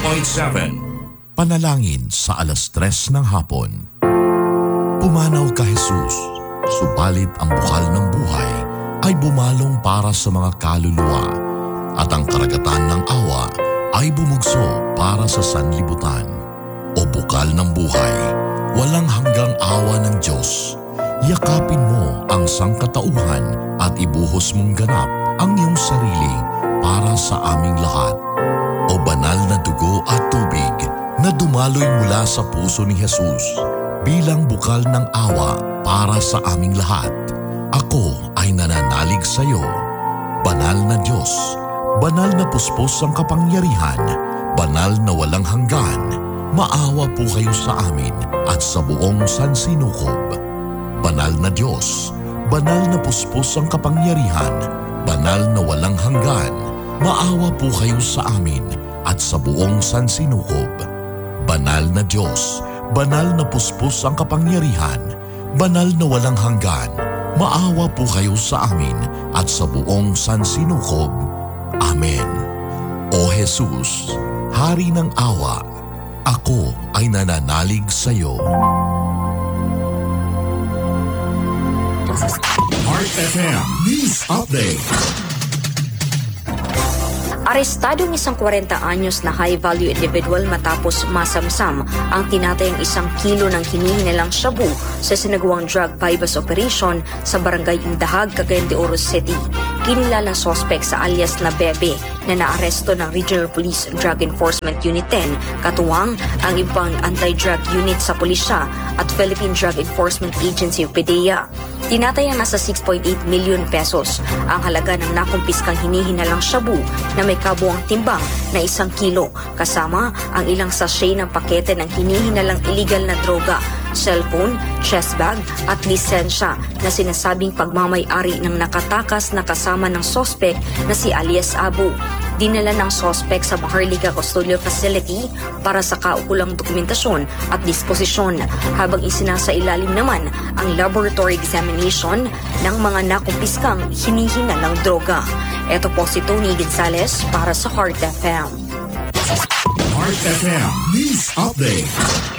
101.7. Panalangin sa 3:00 ng hapon. Pumanaw ka Jesus, subalit ang bukal ng buhay ay bumalong para sa mga kaluluwa at ang karagatan ng awa ay bumugso para sa sanlibutan. O bukal ng buhay, walang hanggang awa ng Diyos, yakapin mo ang sangkatauhan at ibuhos mong ganap ang iyong sarili para sa aming lahat. O banal na dugo at tubig na dumaloy mula sa puso ni Jesus bilang bukal ng awa para sa aming lahat. Ako ay nananalig sa iyo. Banal na Diyos, banal na puspos ang kapangyarihan, banal na walang hanggan, maawa po kayo sa amin at sa buong sansinukob. Banal na Diyos, banal na puspos ang kapangyarihan, banal na walang hanggan, maawa po kayo sa amin at sa buong sansinukob. Banal na Diyos, banal na puspos ang kapangyarihan, banal na walang hanggan, maawa po kayo sa amin at sa buong sansinukob. Amen. O Jesus, Hari ng awa, ako ay nananalig sa iyo. Heart FM News Update. Arestado ng isang 40 anyos na high-value individual matapos masamsam ang tinatayang 1 kilo ng hinihinalang shabu sa sinagawang drug bypass operation sa barangay Indahag, Cagayan de Oro City. Kinilalang sospek sa alias na Bebe na naaresto ng Regional Police Drug Enforcement Unit 10, katuwang ang ibang anti-drug unit sa pulisya at Philippine Drug Enforcement Agency o PDEA. Tinatayang nasa 6.8 million pesos ang halaga ng nakumpiskang hinihinalang shabu na may kabuang timbang na 1 kilo kasama ang ilang sachet ng pakete ng hinihinalang illegal na droga, cellphone, chest bag at lisensya na sinasabing pagmamay-ari ng nakatakas na kasama ng sospek na si alias Abu. Dinala ng sospek sa Maharlika Custodio Facility para sa kaukulang dokumentasyon at disposisyon habang isinasailalim naman ang laboratory examination ng mga nakumpiskang hinihinalang droga. Ito po si Tony Gonzales para sa Heart FM. Heart FM News Update.